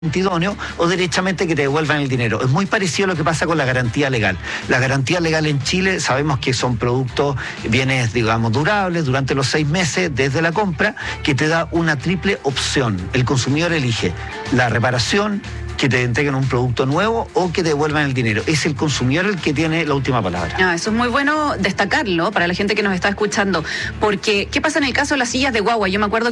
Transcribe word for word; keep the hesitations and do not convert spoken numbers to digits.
idóneo o derechamente que te devuelvan el dinero. Es muy parecido a lo que pasa con la garantía legal. La garantía legal en Chile sabemos que son productos, bienes, digamos, durables durante los seis meses desde la compra, que te da una triple opción. El consumidor elige la reparación, que te entreguen un producto nuevo o que te devuelvan el dinero. Es el consumidor el que tiene la última palabra. Ah, eso es muy bueno destacarlo para la gente que nos está escuchando, porque ¿qué pasa en el caso de las sillas de guagua? Yo me acuerdo